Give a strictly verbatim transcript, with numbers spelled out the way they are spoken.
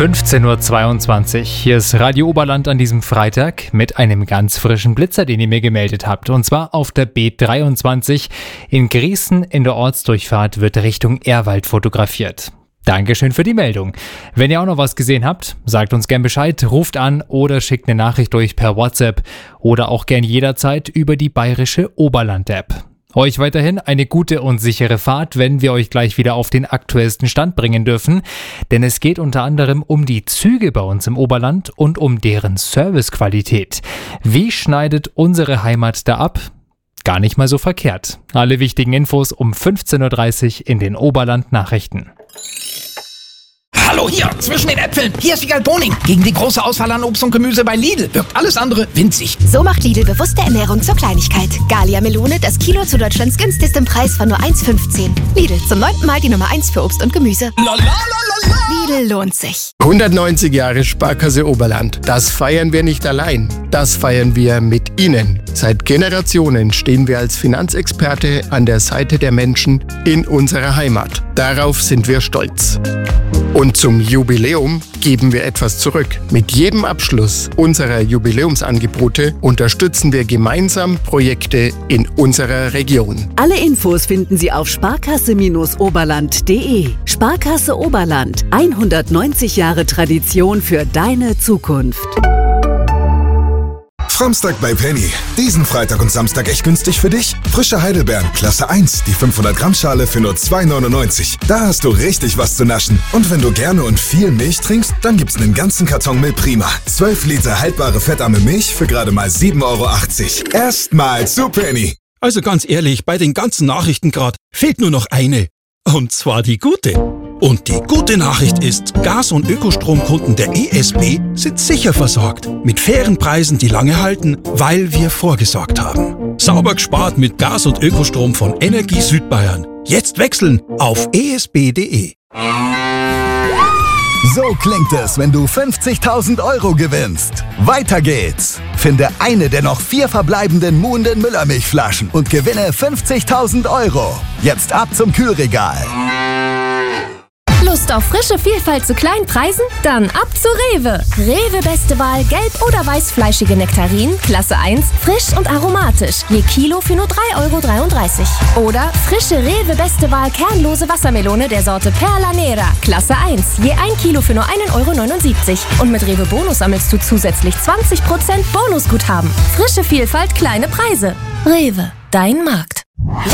fünfzehn Uhr zweiundzwanzig. Hier ist Radio Oberland an diesem Freitag mit einem ganz frischen Blitzer, den ihr mir gemeldet habt. Und zwar auf der B dreiundzwanzig in Griesen in der Ortsdurchfahrt wird Richtung Ehrwald fotografiert. Dankeschön für die Meldung. Wenn ihr auch noch was gesehen habt, sagt uns gern Bescheid, ruft an oder schickt eine Nachricht durch per WhatsApp oder auch gern jederzeit über die bayerische Oberland-App. Euch weiterhin eine gute und sichere Fahrt, wenn wir euch gleich wieder auf den aktuellsten Stand bringen dürfen. Denn es geht unter anderem um die Züge bei uns im Oberland und um deren Servicequalität. Wie schneidet unsere Heimat da ab? Gar nicht mal so verkehrt. Alle wichtigen Infos um fünfzehn Uhr dreißig in den Oberland-Nachrichten. Hallo hier, zwischen den Äpfeln. Hier ist Wiegald Boning. Gegen die große Auswahl an Obst und Gemüse bei Lidl wirkt alles andere winzig. So macht Lidl bewusste Ernährung zur Kleinigkeit. Galia Melone, das Kilo zu Deutschlands günstigstem Preis von nur eins fünfzehn. Lidl, zum neunten Mal die Nummer eins für Obst und Gemüse. La, la, la, la, la. Lidl lohnt sich. hundertneunzig Jahre Sparkasse Oberland. Das feiern wir nicht allein. Das feiern wir mit Ihnen. Seit Generationen stehen wir als Finanzexperte an der Seite der Menschen in unserer Heimat. Darauf sind wir stolz. Und zum Jubiläum geben wir etwas zurück. Mit jedem Abschluss unserer Jubiläumsangebote unterstützen wir gemeinsam Projekte in unserer Region. Alle Infos finden Sie auf sparkasse Oberland punkt de. Sparkasse Oberland. hundertneunzig Jahre Tradition für deine Zukunft. Samstag bei Penny. Diesen Freitag und Samstag echt günstig für dich. Frische Heidelbeeren, Klasse eins, die fünfhundert Gramm Schale für nur zwei neunundneunzig. Da hast du richtig was zu naschen. Und wenn du gerne und viel Milch trinkst, dann gibt's einen ganzen Karton Milch Prima. zwölf Liter haltbare fettarme Milch für gerade mal sieben Euro achtzig. Erstmal zu Penny. Also ganz ehrlich, bei den ganzen Nachrichten gerade fehlt nur noch eine. Und zwar die gute. Und die gute Nachricht ist, Gas- und Ökostromkunden der E S B sind sicher versorgt. Mit fairen Preisen, die lange halten, weil wir vorgesorgt haben. Sauber gespart mit Gas- und Ökostrom von Energie Südbayern. Jetzt wechseln auf e s b punkt de. So klingt es, wenn du fünfzigtausend Euro gewinnst. Weiter geht's. Finde eine der noch vier verbleibenden muhenden Müllermilchflaschen und gewinne fünfzigtausend Euro. Jetzt ab zum Kühlregal. Lust auf frische Vielfalt zu kleinen Preisen? Dann ab zu Rewe. Rewe beste Wahl gelb- oder weißfleischige Nektarinen, Klasse eins, frisch und aromatisch. Je Kilo für nur drei Euro dreiunddreißig. Oder frische Rewe beste Wahl kernlose Wassermelone der Sorte Perla Nera, Klasse eins. Je ein Kilo für nur ein Euro neunundsiebzig. Und mit Rewe Bonus sammelst du zusätzlich zwanzig Prozent Bonusguthaben. Frische Vielfalt, kleine Preise. Rewe, dein Markt.